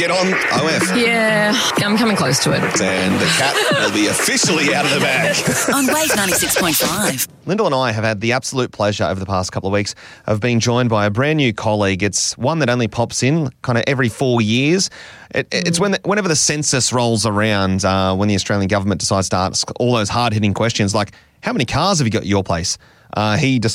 Get on, OF. Yeah, I'm coming close to it. And the cat will be officially out of the bag. On Wave 96.5. Lyndall and I have had the absolute pleasure over the past couple of weeks of being joined by a brand new colleague. It's one that only pops in kind of every 4 years. It's whenever the census rolls around, when the Australian government decides to ask all those hard-hitting questions like, how many cars have you got at your place? He decides